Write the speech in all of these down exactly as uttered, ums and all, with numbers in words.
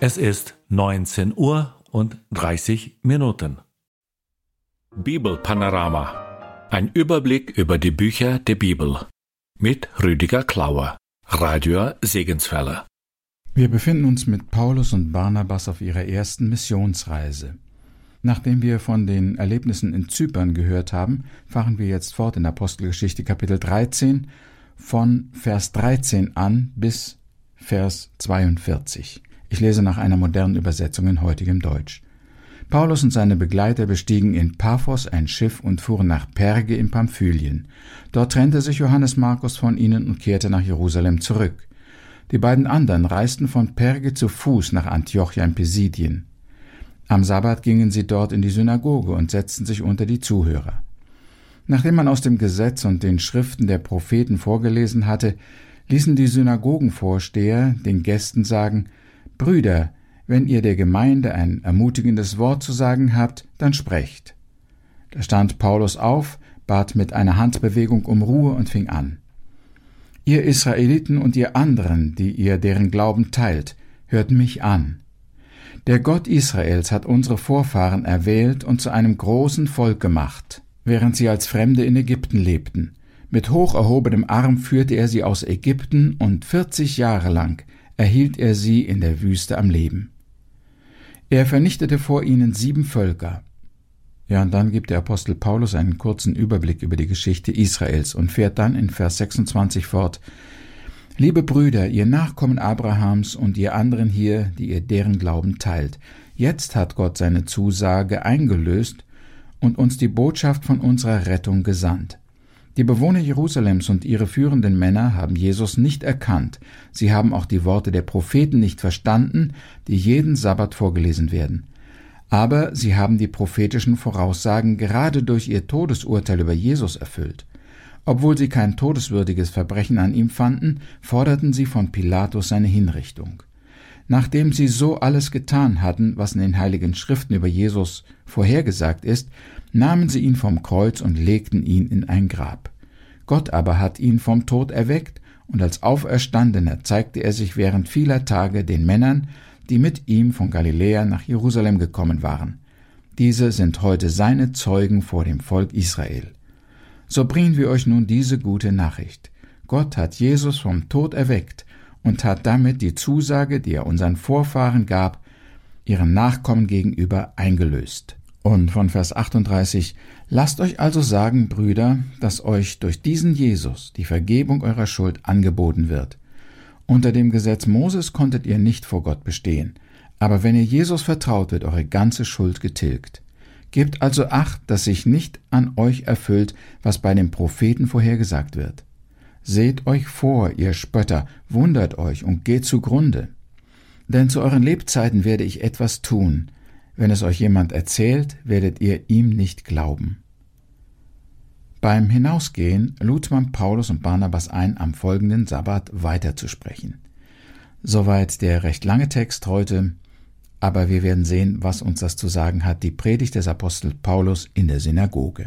Es ist neunzehn Uhr und dreißig Minuten. Bibelpanorama. Ein Überblick über die Bücher der Bibel. Mit Rüdiger Klauer, Radio Segenswelle. Wir befinden uns mit Paulus und Barnabas auf ihrer ersten Missionsreise. Nachdem wir von den Erlebnissen in Zypern gehört haben, fahren wir jetzt fort in Apostelgeschichte Kapitel dreizehn von Vers dreizehn an bis Vers zweiundvierzig. Ich lese nach einer modernen Übersetzung in heutigem Deutsch. Paulus und seine Begleiter bestiegen in Paphos ein Schiff und fuhren nach Perge in Pamphylien. Dort trennte sich Johannes Markus von ihnen und kehrte nach Jerusalem zurück. Die beiden anderen reisten von Perge zu Fuß nach Antiochia in Pisidien. Am Sabbat gingen sie dort in die Synagoge und setzten sich unter die Zuhörer. Nachdem man aus dem Gesetz und den Schriften der Propheten vorgelesen hatte, ließen die Synagogenvorsteher den Gästen sagen: Brüder, wenn ihr der Gemeinde ein ermutigendes Wort zu sagen habt, dann sprecht. Da stand Paulus auf, bat mit einer Handbewegung um Ruhe und fing an. Ihr Israeliten und ihr anderen, die ihr deren Glauben teilt, hört mich an. Der Gott Israels hat unsere Vorfahren erwählt und zu einem großen Volk gemacht, während sie als Fremde in Ägypten lebten. Mit hoch erhobenem Arm führte er sie aus Ägypten und vierzig Jahre lang erhielt er sie in der Wüste am Leben. Er vernichtete vor ihnen sieben Völker. Ja, und dann gibt der Apostel Paulus einen kurzen Überblick über die Geschichte Israels und fährt dann in Vers sechsundzwanzig fort: Liebe Brüder, ihr Nachkommen Abrahams und ihr anderen hier, die ihr deren Glauben teilt, jetzt hat Gott seine Zusage eingelöst und uns die Botschaft von unserer Rettung gesandt. Die Bewohner Jerusalems und ihre führenden Männer haben Jesus nicht erkannt. Sie haben auch die Worte der Propheten nicht verstanden, die jeden Sabbat vorgelesen werden. Aber sie haben die prophetischen Voraussagen gerade durch ihr Todesurteil über Jesus erfüllt. Obwohl sie kein todeswürdiges Verbrechen an ihm fanden, forderten sie von Pilatus seine Hinrichtung. Nachdem sie so alles getan hatten, was in den Heiligen Schriften über Jesus vorhergesagt ist, nahmen sie ihn vom Kreuz und legten ihn in ein Grab. Gott aber hat ihn vom Tod erweckt, und als Auferstandener zeigte er sich während vieler Tage den Männern, die mit ihm von Galiläa nach Jerusalem gekommen waren. Diese sind heute seine Zeugen vor dem Volk Israel. So bringen wir euch nun diese gute Nachricht. Gott hat Jesus vom Tod erweckt und hat damit die Zusage, die er unseren Vorfahren gab, ihren Nachkommen gegenüber eingelöst. Und von Vers achtunddreißig: Lasst euch also sagen, Brüder, dass euch durch diesen Jesus die Vergebung eurer Schuld angeboten wird. Unter dem Gesetz Moses konntet ihr nicht vor Gott bestehen, aber wenn ihr Jesus vertraut, wird eure ganze Schuld getilgt. Gebt also Acht, dass sich nicht an euch erfüllt, was bei den Propheten vorhergesagt wird. Seht euch vor, ihr Spötter, wundert euch und geht zugrunde. Denn zu euren Lebzeiten werde ich etwas tun. Wenn es euch jemand erzählt, werdet ihr ihm nicht glauben. Beim Hinausgehen lud man Paulus und Barnabas ein, am folgenden Sabbat weiterzusprechen. Soweit der recht lange Text heute, aber wir werden sehen, was uns das zu sagen hat, die Predigt des Apostels Paulus in der Synagoge.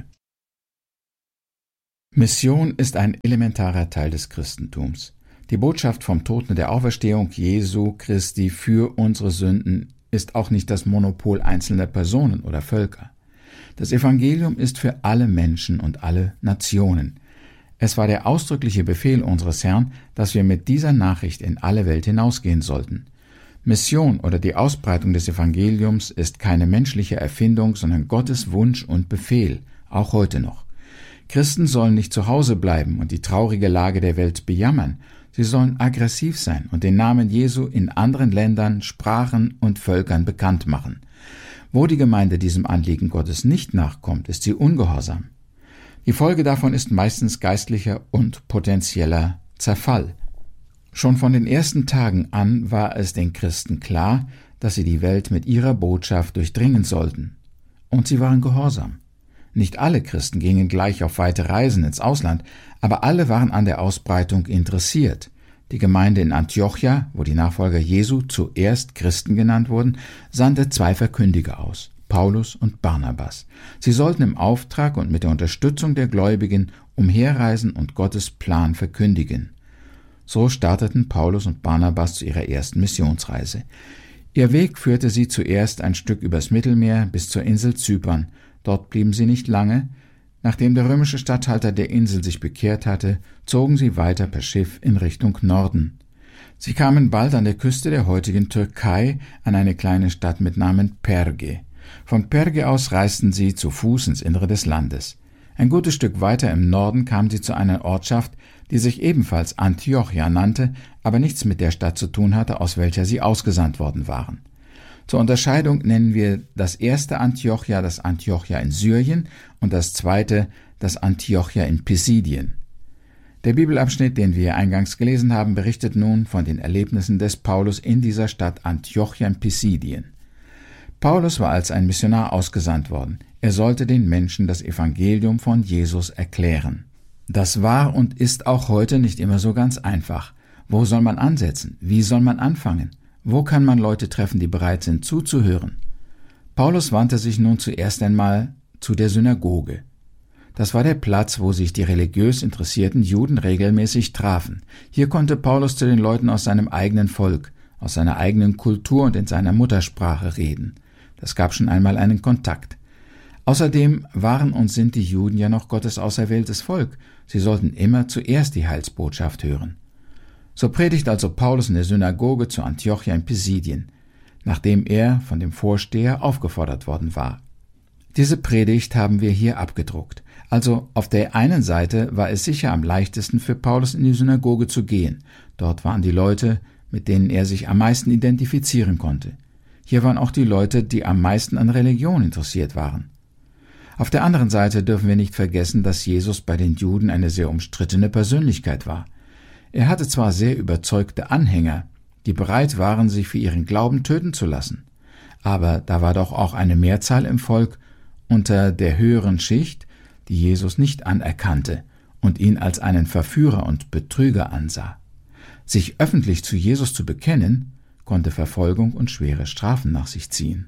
Mission ist ein elementarer Teil des Christentums. Die Botschaft vom Tod und der Auferstehung Jesu Christi für unsere Sünden ist auch nicht das Monopol einzelner Personen oder Völker. Das Evangelium ist für alle Menschen und alle Nationen. Es war der ausdrückliche Befehl unseres Herrn, dass wir mit dieser Nachricht in alle Welt hinausgehen sollten. Mission oder die Ausbreitung des Evangeliums ist keine menschliche Erfindung, sondern Gottes Wunsch und Befehl, auch heute noch. Christen sollen nicht zu Hause bleiben und die traurige Lage der Welt bejammern. Sie sollen aggressiv sein und den Namen Jesu in anderen Ländern, Sprachen und Völkern bekannt machen. Wo die Gemeinde diesem Anliegen Gottes nicht nachkommt, ist sie ungehorsam. Die Folge davon ist meistens geistlicher und potenzieller Zerfall. Schon von den ersten Tagen an war es den Christen klar, dass sie die Welt mit ihrer Botschaft durchdringen sollten. Und sie waren gehorsam. Nicht alle Christen gingen gleich auf weite Reisen ins Ausland, aber alle waren an der Ausbreitung interessiert. Die Gemeinde in Antiochia, wo die Nachfolger Jesu zuerst Christen genannt wurden, sandte zwei Verkündiger aus, Paulus und Barnabas. Sie sollten im Auftrag und mit der Unterstützung der Gläubigen umherreisen und Gottes Plan verkündigen. So starteten Paulus und Barnabas zu ihrer ersten Missionsreise. Ihr Weg führte sie zuerst ein Stück übers Mittelmeer bis zur Insel Zypern. Dort blieben sie nicht lange. Nachdem der römische Statthalter der Insel sich bekehrt hatte, zogen sie weiter per Schiff in Richtung Norden. Sie kamen bald an der Küste der heutigen Türkei an eine kleine Stadt mit Namen Perge. Von Perge aus reisten sie zu Fuß ins Innere des Landes. Ein gutes Stück weiter im Norden kamen sie zu einer Ortschaft, die sich ebenfalls Antiochia nannte, aber nichts mit der Stadt zu tun hatte, aus welcher sie ausgesandt worden waren. Zur Unterscheidung nennen wir das erste Antiochia das Antiochia in Syrien und das zweite das Antiochia in Pisidien. Der Bibelabschnitt, den wir eingangs gelesen haben, berichtet nun von den Erlebnissen des Paulus in dieser Stadt Antiochia in Pisidien. Paulus war als ein Missionar ausgesandt worden. Er sollte den Menschen das Evangelium von Jesus erklären. Das war und ist auch heute nicht immer so ganz einfach. Wo soll man ansetzen? Wie soll man anfangen? Wo kann man Leute treffen, die bereit sind, zuzuhören? Paulus wandte sich nun zuerst einmal zu der Synagoge. Das war der Platz, wo sich die religiös interessierten Juden regelmäßig trafen. Hier konnte Paulus zu den Leuten aus seinem eigenen Volk, aus seiner eigenen Kultur und in seiner Muttersprache reden. Das gab schon einmal einen Kontakt. Außerdem waren und sind die Juden ja noch Gottes auserwähltes Volk. Sie sollten immer zuerst die Heilsbotschaft hören. So predigt also Paulus in der Synagoge zu Antiochia in Pisidien, nachdem er von dem Vorsteher aufgefordert worden war. Diese Predigt haben wir hier abgedruckt. Also auf der einen Seite war es sicher am leichtesten für Paulus in die Synagoge zu gehen. Dort waren die Leute, mit denen er sich am meisten identifizieren konnte. Hier waren auch die Leute, die am meisten an Religion interessiert waren. Auf der anderen Seite dürfen wir nicht vergessen, dass Jesus bei den Juden eine sehr umstrittene Persönlichkeit war. Er hatte zwar sehr überzeugte Anhänger, die bereit waren, sich für ihren Glauben töten zu lassen, aber da war doch auch eine Mehrzahl im Volk unter der höheren Schicht, die Jesus nicht anerkannte und ihn als einen Verführer und Betrüger ansah. Sich öffentlich zu Jesus zu bekennen, konnte Verfolgung und schwere Strafen nach sich ziehen.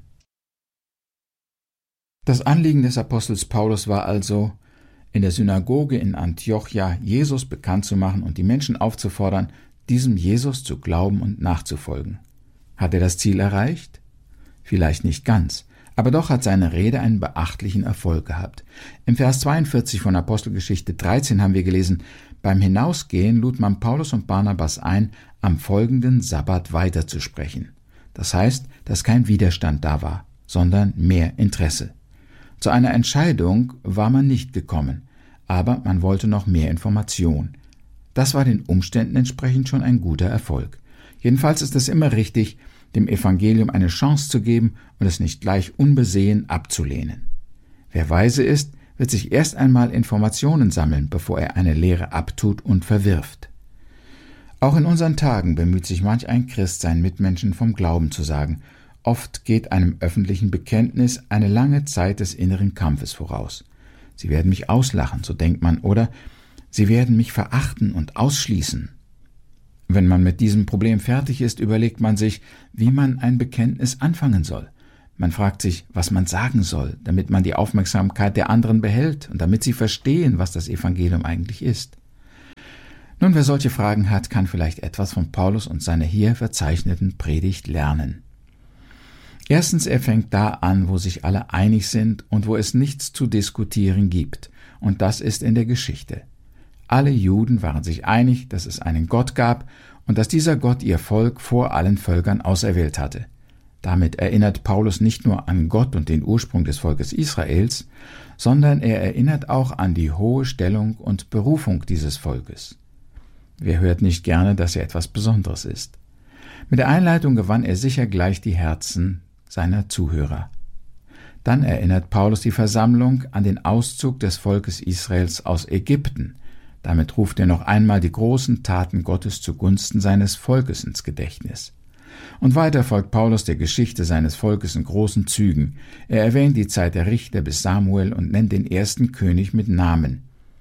Das Anliegen des Apostels Paulus war also, in der Synagoge in Antiochia Jesus bekannt zu machen und die Menschen aufzufordern, diesem Jesus zu glauben und nachzufolgen. Hat er das Ziel erreicht? Vielleicht nicht ganz, aber doch hat seine Rede einen beachtlichen Erfolg gehabt. Im Vers zweiundvierzig von Apostelgeschichte dreizehn haben wir gelesen: Beim Hinausgehen lud man Paulus und Barnabas ein, am folgenden Sabbat weiterzusprechen. Das heißt, dass kein Widerstand da war, sondern mehr Interesse. Zu einer Entscheidung war man nicht gekommen, aber man wollte noch mehr Information. Das war den Umständen entsprechend schon ein guter Erfolg. Jedenfalls ist es immer richtig, dem Evangelium eine Chance zu geben und es nicht gleich unbesehen abzulehnen. Wer weise ist, wird sich erst einmal Informationen sammeln, bevor er eine Lehre abtut und verwirft. Auch in unseren Tagen bemüht sich manch ein Christ, seinen Mitmenschen vom Glauben zu sagen. Oft geht einem öffentlichen Bekenntnis eine lange Zeit des inneren Kampfes voraus. Sie werden mich auslachen, so denkt man, oder sie werden mich verachten und ausschließen. Wenn man mit diesem Problem fertig ist, überlegt man sich, wie man ein Bekenntnis anfangen soll. Man fragt sich, was man sagen soll, damit man die Aufmerksamkeit der anderen behält und damit sie verstehen, was das Evangelium eigentlich ist. Nun, wer solche Fragen hat, kann vielleicht etwas von Paulus und seiner hier verzeichneten Predigt lernen. Erstens, er fängt da an, wo sich alle einig sind und wo es nichts zu diskutieren gibt, und das ist in der Geschichte. Alle Juden waren sich einig, dass es einen Gott gab und dass dieser Gott ihr Volk vor allen Völkern auserwählt hatte. Damit erinnert Paulus nicht nur an Gott und den Ursprung des Volkes Israels, sondern er erinnert auch an die hohe Stellung und Berufung dieses Volkes. Wer hört nicht gerne, dass er etwas Besonderes ist? Mit der Einleitung gewann er sicher gleich die Herzen seiner Zuhörer. Dann erinnert Paulus die Versammlung an den Auszug des Volkes Israels aus Ägypten. Damit ruft er noch einmal die großen Taten Gottes zugunsten seines Volkes ins Gedächtnis. Und weiter folgt Paulus der Geschichte seines Volkes in großen Zügen. Er erwähnt die Zeit der Richter bis Samuel und nennt den ersten König mit Namen.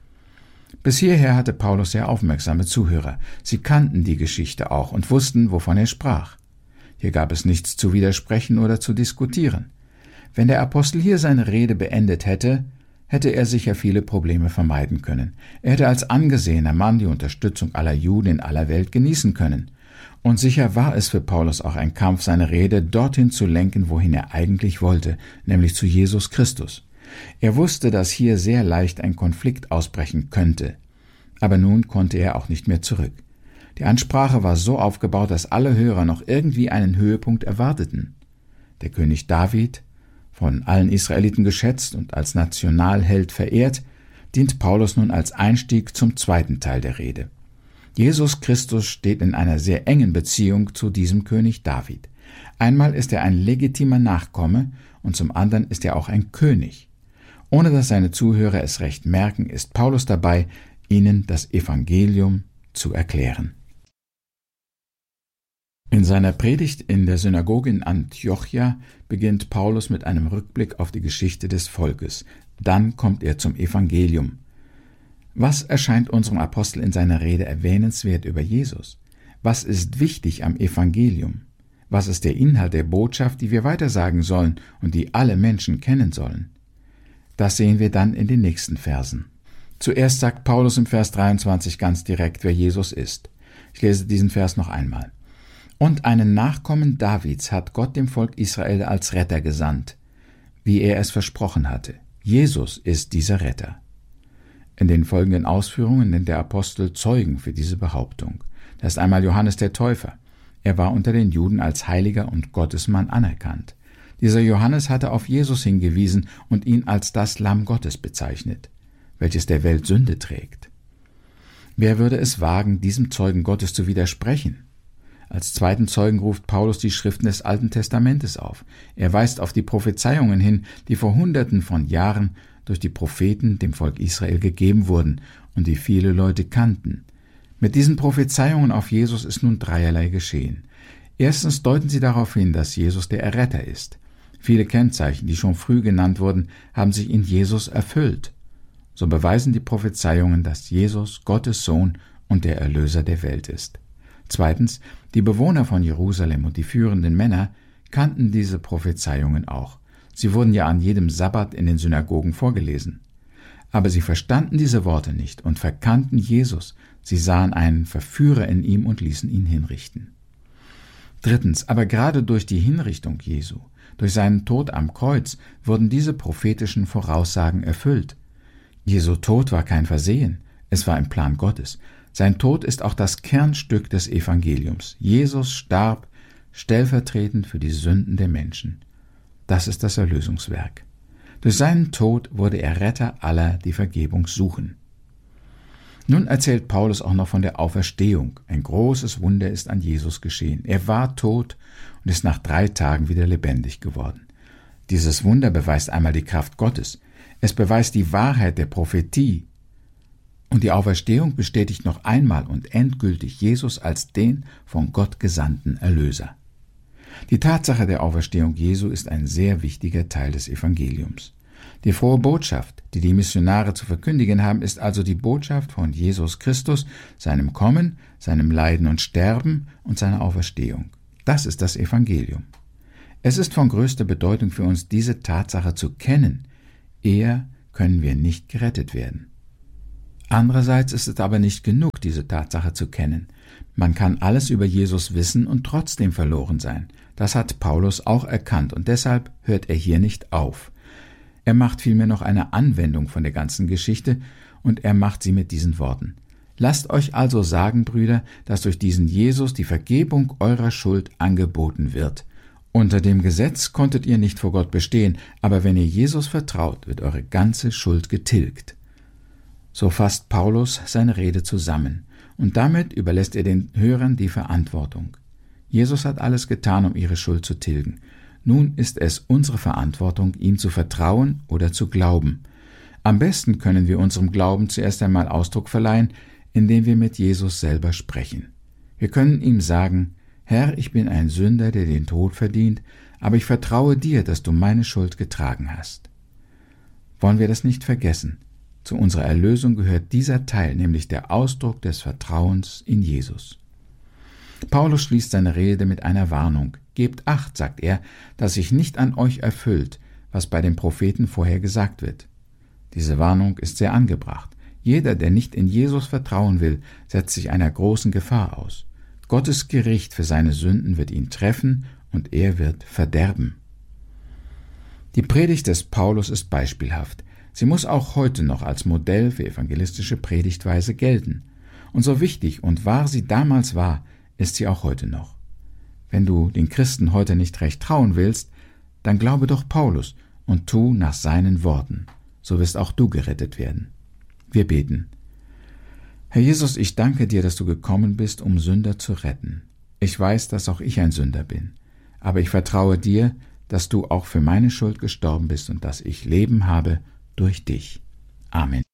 Bis hierher hatte Paulus sehr aufmerksame Zuhörer. Sie kannten die Geschichte auch und wussten, wovon er sprach. Hier gab es nichts zu widersprechen oder zu diskutieren. Wenn der Apostel hier seine Rede beendet hätte, hätte er sicher viele Probleme vermeiden können. Er hätte als angesehener Mann die Unterstützung aller Juden in aller Welt genießen können. Und sicher war es für Paulus auch ein Kampf, seine Rede dorthin zu lenken, wohin er eigentlich wollte, nämlich zu Jesus Christus. Er wusste, dass hier sehr leicht ein Konflikt ausbrechen könnte. Aber nun konnte er auch nicht mehr zurück. Die Ansprache war so aufgebaut, dass alle Hörer noch irgendwie einen Höhepunkt erwarteten. Der König David, von allen Israeliten geschätzt und als Nationalheld verehrt, dient Paulus nun als Einstieg zum zweiten Teil der Rede. Jesus Christus steht in einer sehr engen Beziehung zu diesem König David. Einmal ist er ein legitimer Nachkomme und zum anderen ist er auch ein König. Ohne dass seine Zuhörer es recht merken, ist Paulus dabei, ihnen das Evangelium zu erklären. In seiner Predigt in der Synagoge in Antiochia beginnt Paulus mit einem Rückblick auf die Geschichte des Volkes. Dann kommt er zum Evangelium. Was erscheint unserem Apostel in seiner Rede erwähnenswert über Jesus? Was ist wichtig am Evangelium? Was ist der Inhalt der Botschaft, die wir weitersagen sollen und die alle Menschen kennen sollen? Das sehen wir dann in den nächsten Versen. Zuerst sagt Paulus im Vers dreiundzwanzig ganz direkt, wer Jesus ist. Ich lese diesen Vers noch einmal. Und einen Nachkommen Davids hat Gott dem Volk Israel als Retter gesandt, wie er es versprochen hatte. Jesus ist dieser Retter. In den folgenden Ausführungen nennt der Apostel Zeugen für diese Behauptung. Da ist einmal Johannes der Täufer. Er war unter den Juden als Heiliger und Gottesmann anerkannt. Dieser Johannes hatte auf Jesus hingewiesen und ihn als das Lamm Gottes bezeichnet, welches der Welt Sünde trägt. Wer würde es wagen, diesem Zeugen Gottes zu widersprechen? Als zweiten Zeugen ruft Paulus die Schriften des Alten Testamentes auf. Er weist auf die Prophezeiungen hin, die vor Hunderten von Jahren durch die Propheten dem Volk Israel gegeben wurden und die viele Leute kannten. Mit diesen Prophezeiungen auf Jesus ist nun dreierlei geschehen. Erstens deuten sie darauf hin, dass Jesus der Erretter ist. Viele Kennzeichen, die schon früh genannt wurden, haben sich in Jesus erfüllt. So beweisen die Prophezeiungen, dass Jesus Gottes Sohn und der Erlöser der Welt ist. Zweitens, die Bewohner von Jerusalem und die führenden Männer kannten diese Prophezeiungen auch. Sie wurden ja an jedem Sabbat in den Synagogen vorgelesen. Aber sie verstanden diese Worte nicht und verkannten Jesus. Sie sahen einen Verführer in ihm und ließen ihn hinrichten. Drittens, aber gerade durch die Hinrichtung Jesu, durch seinen Tod am Kreuz, wurden diese prophetischen Voraussagen erfüllt. Jesu Tod war kein Versehen, es war im Plan Gottes. Sein Tod ist auch das Kernstück des Evangeliums. Jesus starb stellvertretend für die Sünden der Menschen. Das ist das Erlösungswerk. Durch seinen Tod wurde er Retter aller, die Vergebung suchen. Nun erzählt Paulus auch noch von der Auferstehung. Ein großes Wunder ist an Jesus geschehen. Er war tot und ist nach drei Tagen wieder lebendig geworden. Dieses Wunder beweist einmal die Kraft Gottes. Es beweist die Wahrheit der Prophetie. Und die Auferstehung bestätigt noch einmal und endgültig Jesus als den von Gott gesandten Erlöser. Die Tatsache der Auferstehung Jesu ist ein sehr wichtiger Teil des Evangeliums. Die frohe Botschaft, die die Missionare zu verkündigen haben, ist also die Botschaft von Jesus Christus, seinem Kommen, seinem Leiden und Sterben und seiner Auferstehung. Das ist das Evangelium. Es ist von größter Bedeutung für uns, diese Tatsache zu kennen. Eher können wir nicht gerettet werden. Andererseits ist es aber nicht genug, diese Tatsache zu kennen. Man kann alles über Jesus wissen und trotzdem verloren sein. Das hat Paulus auch erkannt und deshalb hört er hier nicht auf. Er macht vielmehr noch eine Anwendung von der ganzen Geschichte und er macht sie mit diesen Worten. Lasst euch also sagen, Brüder, dass durch diesen Jesus die Vergebung eurer Schuld angeboten wird. Unter dem Gesetz konntet ihr nicht vor Gott bestehen, aber wenn ihr Jesus vertraut, wird eure ganze Schuld getilgt. So fasst Paulus seine Rede zusammen und damit überlässt er den Hörern die Verantwortung. Jesus hat alles getan, um ihre Schuld zu tilgen. Nun ist es unsere Verantwortung, ihm zu vertrauen oder zu glauben. Am besten können wir unserem Glauben zuerst einmal Ausdruck verleihen, indem wir mit Jesus selber sprechen. Wir können ihm sagen, Herr, ich bin ein Sünder, der den Tod verdient, aber ich vertraue dir, dass du meine Schuld getragen hast. Wollen wir das nicht vergessen? Zu unserer Erlösung gehört dieser Teil, nämlich der Ausdruck des Vertrauens in Jesus. Paulus schließt seine Rede mit einer Warnung. Gebt Acht, sagt er, dass sich nicht an euch erfüllt, was bei den Propheten vorher gesagt wird. Diese Warnung ist sehr angebracht. Jeder, der nicht in Jesus vertrauen will, setzt sich einer großen Gefahr aus. Gottes Gericht für seine Sünden wird ihn treffen und er wird verderben. Die Predigt des Paulus ist beispielhaft. Sie muss auch heute noch als Modell für evangelistische Predigtweise gelten. Und so wichtig und wahr sie damals war, ist sie auch heute noch. Wenn du den Christen heute nicht recht trauen willst, dann glaube doch Paulus und tu nach seinen Worten. So wirst auch du gerettet werden. Wir beten. Herr Jesus, ich danke dir, dass du gekommen bist, um Sünder zu retten. Ich weiß, dass auch ich ein Sünder bin. Aber ich vertraue dir, dass du auch für meine Schuld gestorben bist und dass ich Leben habe durch dich. Amen.